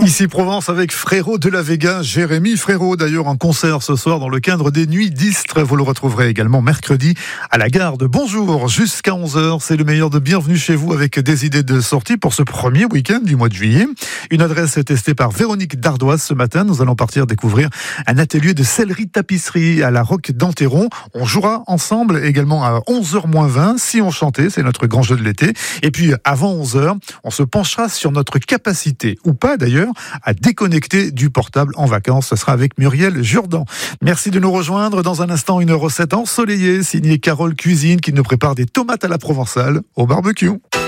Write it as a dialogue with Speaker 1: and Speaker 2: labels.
Speaker 1: Ici Provence avec Frérot de la Vega, Jérémy Frérot d'ailleurs en concert ce soir dans le cadre des Nuits d'Istres. Vous le retrouverez également mercredi à la Garde. Bonjour, jusqu'à 11h, c'est le meilleur de Bienvenue chez vous avec des idées de sortie pour ce premier week-end du mois de juillet. Une adresse testée par Véronique Dardoise ce matin. Nous allons partir découvrir un atelier de sellerie-tapisserie à la Roque d'Anteron. On jouera ensemble également à 11h-20 si on chantait, c'est notre grand jeu de l'été. Et puis avant 11h, on se penchera sur notre capacité, ou pas d'ailleurs, à déconnecter du portable en vacances. Ce sera avec Muriel Jourdan. Merci de nous rejoindre. Dans un instant, une recette ensoleillée signée Carole Cuisine qui nous prépare des tomates à la provençale au barbecue.